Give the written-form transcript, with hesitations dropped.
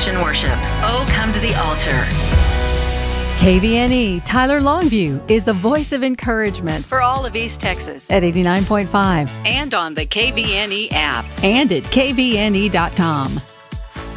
Christian worship. Oh, come to the altar. KVNE Tyler Longview is the voice of encouragement for all of East Texas at 89.5 and on the KVNE app and at kvne.com.